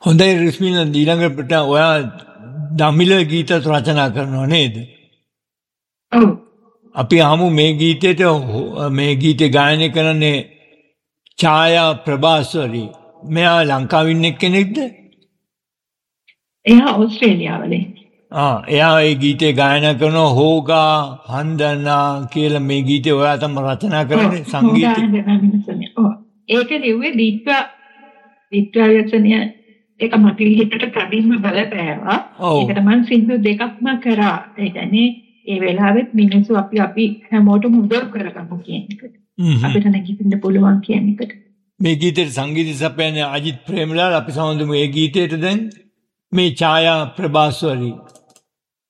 හොඳයි රිස්මින ඊළඟට ඔයා දමිළ ගීත රචනා කරනවා නේද? ඔව්. අපි අහමු මේ ගීතයට මේ ගීතේ ගායනය කරන්නේ ඡායා ප්‍රභාස්වරි. මෙයා ලංකාවේ ඉන්න කෙනෙක්ද? එයා ඕස්ට්‍රේලියාවල ඉන්නේ. එයා ඒ ගීතේ ගායනා කරන හෝගා හන්දනා කියලා මේ ගීතේ ඔයා තමයි රචනා කරන්නේ සංගීතය. ඒක ලිව්වේ දීප්වා යසනිය ඒක මගේ හිතට කඩින්ම බලපෑවා. ඒකට මම සින්දු දෙකක්ම කරා. ඒ කියන්නේ ඒ වෙලාවෙත් මිනිස්සු අපි හැමෝටම උදව් කරගමු කියන එකට. අපිට නැගිටින්න පුළුවන් කියන එකට. මේ ගීතේට සංගීත සපයන්නේ අජිත් ප්‍රේමලාල්. අපි සමඳමු මේ ගීතේට දැන් මේ ඡායා ප්‍රභාස්වරි